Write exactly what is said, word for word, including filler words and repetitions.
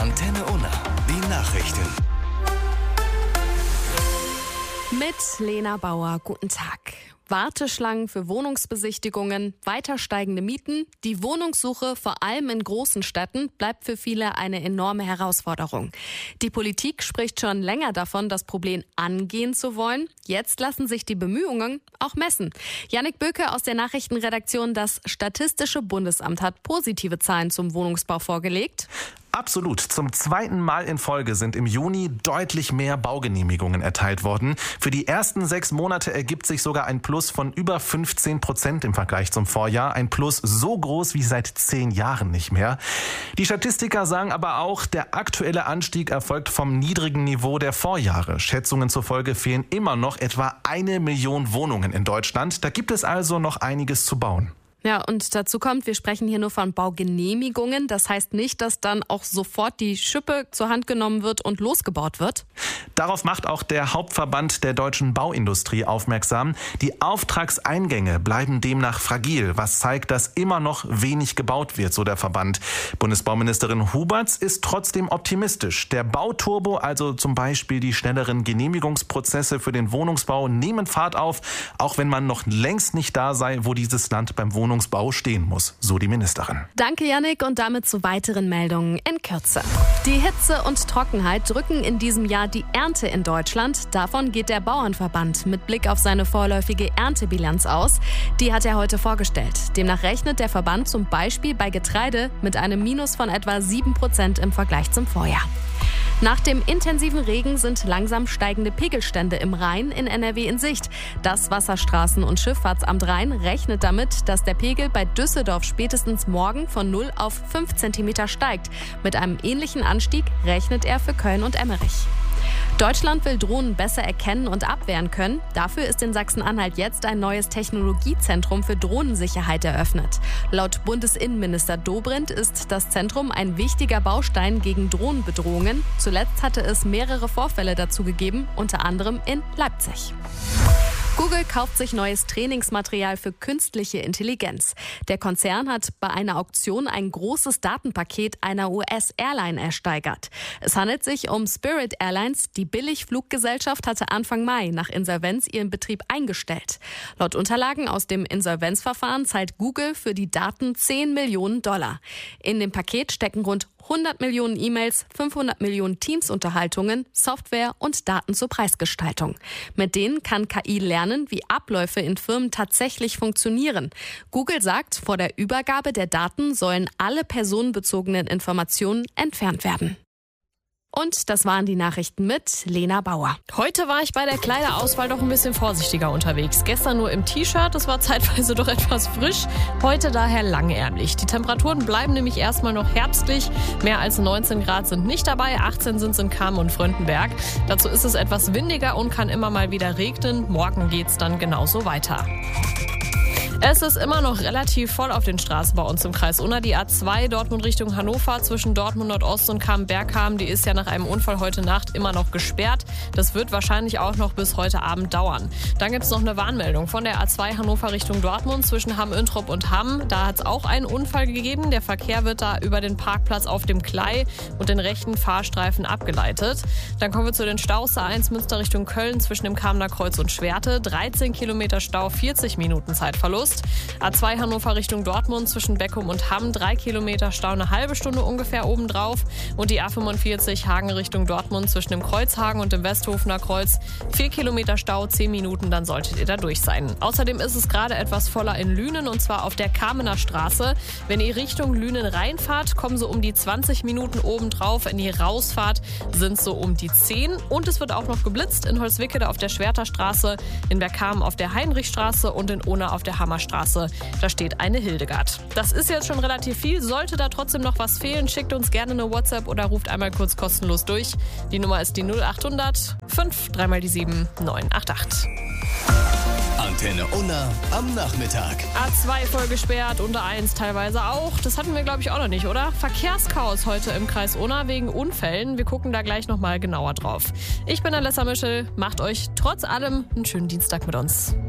Antenne Unna, die Nachrichten. Mit Lena Bauer, guten Tag. Warteschlangen für Wohnungsbesichtigungen, weiter steigende Mieten. Die Wohnungssuche, vor allem in großen Städten, bleibt für viele eine enorme Herausforderung. Die Politik spricht schon länger davon, das Problem angehen zu wollen. Jetzt lassen sich die Bemühungen auch messen. Jannik Böke aus der Nachrichtenredaktion, das Statistische Bundesamt hat positive Zahlen zum Wohnungsbau vorgelegt. Absolut. Zum zweiten Mal in Folge sind im Juni deutlich mehr Baugenehmigungen erteilt worden. Für die ersten sechs Monate ergibt sich sogar ein Plus von über fünfzehn Prozent im Vergleich zum Vorjahr. Ein Plus so groß wie seit zehn Jahren nicht mehr. Die Statistiker sagen aber auch, der aktuelle Anstieg erfolgt vom niedrigen Niveau der Vorjahre. Schätzungen zufolge fehlen immer noch etwa eine Million Wohnungen in Deutschland. Da gibt es also noch einiges zu bauen. Ja, und dazu kommt, wir sprechen hier nur von Baugenehmigungen. Das heißt nicht, dass dann auch sofort die Schippe zur Hand genommen wird und losgebaut wird. Darauf macht auch der Hauptverband der deutschen Bauindustrie aufmerksam. Die Auftragseingänge bleiben demnach fragil, was zeigt, dass immer noch wenig gebaut wird, so der Verband. Bundesbauministerin Huberts ist trotzdem optimistisch. Der Bauturbo, also zum Beispiel die schnelleren Genehmigungsprozesse für den Wohnungsbau, nehmen Fahrt auf, auch wenn man noch längst nicht da sei, wo dieses Land beim Wohnungsbau stehen muss, so die Ministerin. Danke, Jannik, und damit zu weiteren Meldungen in Kürze. Die Hitze und Trockenheit drücken in diesem Jahr die Ernte in Deutschland. Davon geht der Bauernverband mit Blick auf seine vorläufige Erntebilanz aus. Die hat er heute vorgestellt. Demnach rechnet der Verband zum Beispiel bei Getreide mit einem Minus von etwa sieben Prozent im Vergleich zum Vorjahr. Nach dem intensiven Regen sind langsam steigende Pegelstände im Rhein in N R W in Sicht. Das Wasserstraßen- und Schifffahrtsamt Rhein rechnet damit, dass der Pegel bei Düsseldorf spätestens morgen von null auf fünf Zentimeter steigt. Mit einem ähnlichen Anstieg rechnet er für Köln und Emmerich. Deutschland will Drohnen besser erkennen und abwehren können. Dafür ist in Sachsen-Anhalt jetzt ein neues Technologiezentrum für Drohnensicherheit eröffnet. Laut Bundesinnenminister Dobrindt ist das Zentrum ein wichtiger Baustein gegen Drohnenbedrohungen. Zuletzt hatte es mehrere Vorfälle dazu gegeben, unter anderem in Leipzig. Google kauft sich neues Trainingsmaterial für künstliche Intelligenz. Der Konzern hat bei einer Auktion ein großes Datenpaket einer U S-Airline ersteigert. Es handelt sich um Spirit Airlines. Die Billigfluggesellschaft hatte Anfang Mai nach Insolvenz ihren Betrieb eingestellt. Laut Unterlagen aus dem Insolvenzverfahren zahlt Google für die Daten zehn Millionen Dollar. In dem Paket stecken rund hundert Millionen E-Mails, fünfhundert Millionen Teams-Unterhaltungen, Software und Daten zur Preisgestaltung. Mit denen kann K I lernen, wie Abläufe in Firmen tatsächlich funktionieren. Google sagt, vor der Übergabe der Daten sollen alle personenbezogenen Informationen entfernt werden. Und das waren die Nachrichten mit Lena Bauer. Heute war ich bei der Kleiderauswahl doch ein bisschen vorsichtiger unterwegs. Gestern nur im T-Shirt, das war zeitweise doch etwas frisch. Heute daher langärmlich. Die Temperaturen bleiben nämlich erstmal noch herbstlich. Mehr als neunzehn Grad sind nicht dabei, achtzehn sind es in Kamen und Fröndenberg. Dazu ist es etwas windiger und kann immer mal wieder regnen. Morgen geht's dann genauso weiter. Es ist immer noch relativ voll auf den Straßen bei uns im Kreis Unna. Die A zwei Dortmund Richtung Hannover zwischen Dortmund Nordost und Kamen-Bergkamen, die ist ja nach einem Unfall heute Nacht immer noch gesperrt. Das wird wahrscheinlich auch noch bis heute Abend dauern. Dann gibt es noch eine Warnmeldung von der A zwei Hannover Richtung Dortmund zwischen Hamm-Üntrop und Hamm. Da hat es auch einen Unfall gegeben. Der Verkehr wird da über den Parkplatz auf dem Klei und den rechten Fahrstreifen abgeleitet. Dann kommen wir zu den Staus. A eins Münster Richtung Köln zwischen dem Kamener Kreuz und Schwerte. dreizehn Kilometer Stau, vierzig Minuten Zeitverlust. A zwei Hannover Richtung Dortmund zwischen Beckum und Hamm, drei Kilometer Stau, eine halbe Stunde ungefähr obendrauf. Und die A fünfundvierzig Hagen Richtung Dortmund zwischen dem Kreuzhagen und dem Westhofener Kreuz, vier Kilometer Stau, zehn Minuten, dann solltet ihr da durch sein. Außerdem ist es gerade etwas voller in Lünen und zwar auf der Kamener Straße. Wenn ihr Richtung Lünen reinfahrt, kommen so um die zwanzig Minuten obendrauf. Wenn ihr rausfahrt, sind es so um die zehn. Und es wird auch noch geblitzt in Holzwickede auf der Schwerterstraße, in Bergkamen auf der Heinrichstraße und in Ohna auf der Hammerstraße. Da steht eine Hildegard. Das ist jetzt schon relativ viel. Sollte da trotzdem noch was fehlen, schickt uns gerne eine WhatsApp oder ruft einmal kurz kostenlos durch. Die Nummer ist die null achthundert fünf drei mal die sieben neun acht acht. Antenne Unna am Nachmittag. A zwei voll gesperrt und A eins teilweise auch. Das hatten wir, glaube ich, auch noch nicht, oder? Verkehrschaos heute im Kreis Unna wegen Unfällen. Wir gucken da gleich noch mal genauer drauf. Ich bin Alessa Mischel. Macht euch trotz allem einen schönen Dienstag mit uns.